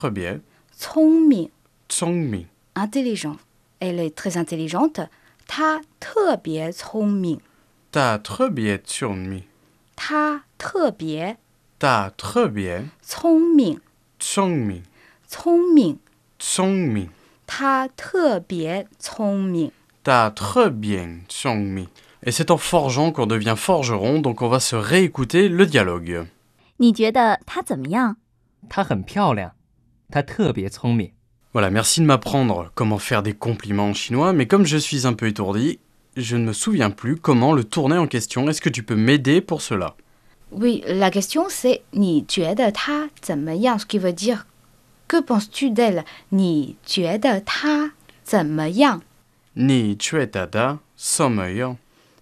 特别聪明聪明 intelligent. Elle est très intelligente. 她特别聪明。 她特别聪明她特别她特别聪明。 聪明聪明。 聪明她特别聪明。 她特别聪明 Et c'est en forgeant qu'on devient forgeron, donc on va se réécouter le dialogue. 你觉得她怎么样？ 她很漂亮，她特别聪明。 Voilà, merci de m'apprendre comment faire des compliments en chinois, mais comme je suis un peu étourdi, je ne me souviens plus comment le tourner en question. Est-ce que tu peux m'aider pour cela? Oui, la question c'est 你觉得她怎么样 Ce qui veut dire que penses-tu d'elle 你觉得她怎么样 Ni chue tada, sommeil.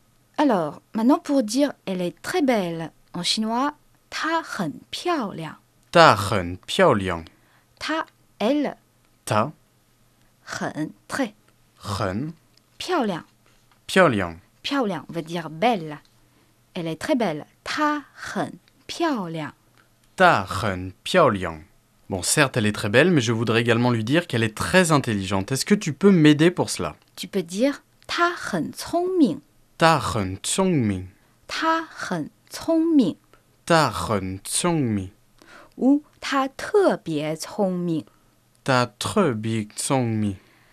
Alors, maintenant pour dire elle est très belle en chinois, 她很漂亮。 Ta hen piao liang. 她 elle Ta 很 très hen 漂亮。 piao liang. 漂亮 veut dire belle. Elle est très belle. 她很漂亮。 Ta hen piao liang. Bon, certes, elle est très belle, mais je voudrais également lui dire qu'elle est très intelligente. Est-ce que tu peux m'aider pour cela? Tu peux dire 她很聪明。 Ta hen tsong ming. 她很聪明 Ta hen tsong ming. ou 她特别聪明。 Ta tre bi tsong ming.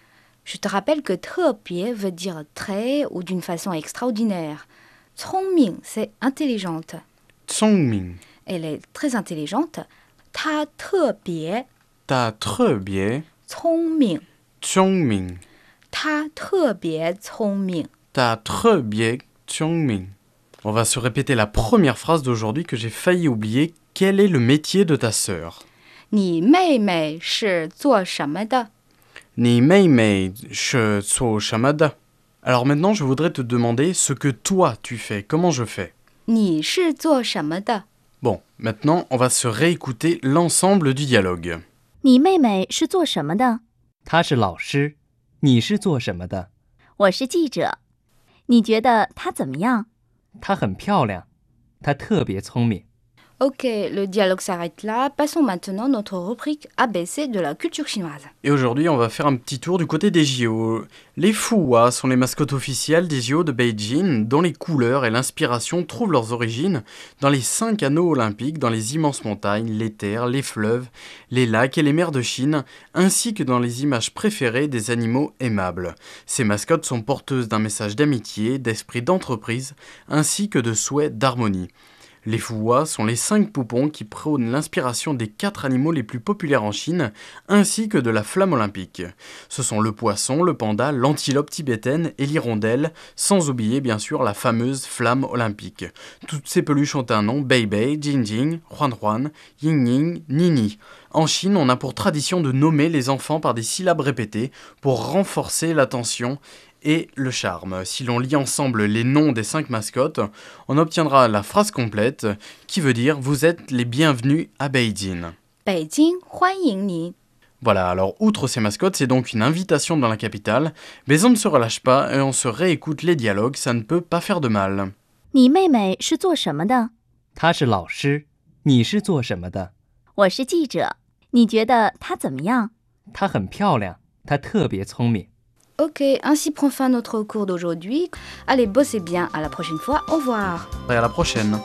Je te rappelle que 特别 veut dire très ou d'une façon extraordinaire. 聪明 c'est intelligente. Tsong ming. Elle est très intelligente. 她特别 Ta tre bi 聪明。 tsong ming. 她特别聪明。 Ta tre bi tsong ming. On va se répéter la première phrase d'aujourd'hui que j'ai failli oublier. Quel est le métier de ta sœur? 你妹妹是做什么的？ Ni mei mei she so shamada. Alors maintenant, je voudrais te demander ce que toi tu fais. Comment je fais? 你是做什么的？ Bon, maintenant, on va se réécouter l'ensemble du dialogue. 你妹妹是做什么的？ 她是老师，你是做什么的？ 我是记者。你觉得她怎么样？ 她很漂亮，她特别聪明。 Ok, le dialogue s'arrête là. Passons maintenant à notre rubrique ABC de la culture chinoise. Et aujourd'hui, on va faire un petit tour du côté des JO. Les Fuhua sont les mascottes officielles des JO de Beijing, dont les couleurs et l'inspiration trouvent leurs origines dans les 5 anneaux olympiques, dans les immenses montagnes, les terres, les fleuves, les lacs et les mers de Chine, ainsi que dans les images préférées des animaux aimables. Ces mascottes sont porteuses d'un message d'amitié, d'esprit d'entreprise, ainsi que de souhait d'harmonie. Les Fuhua sont les 5 poupons qui prônent l'inspiration des 4 animaux les plus populaires en Chine, ainsi que de la flamme olympique. Ce sont le poisson, le panda, l'antilope tibétaine et l'hirondelle, sans oublier bien sûr la fameuse flamme olympique. Toutes ces peluches ont un nom: Bei Bei, Jing Jing, Huan Huan, Ying Ying, Nini. En Chine, on a pour tradition de nommer les enfants par des syllabes répétées pour renforcer l'attention et le charme. Si l'on lit ensemble les noms des 5 mascottes, on obtiendra la phrase complète qui veut dire « Vous êtes les bienvenus à Beijing ». 北京欢迎你。 Voilà, alors outre ces mascottes, c'est donc une invitation dans la capitale, mais on ne se relâche pas et on se réécoute les dialogues, ça ne peut pas faire de mal. 你妹妹是做什么的？ 她是老师，你是做什么的？ 我是记者。你觉得她怎么样？ 她很漂亮，她特别聪明。 Ok, ainsi prend fin notre cours d'aujourd'hui. Allez, bossez bien, à la prochaine fois, au revoir. Et à la prochaine.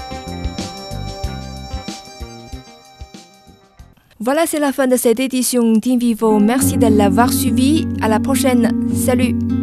Voilà, c'est la fin de cette édition d'Invivo. Merci de l'avoir suivi. À la prochaine. Salut!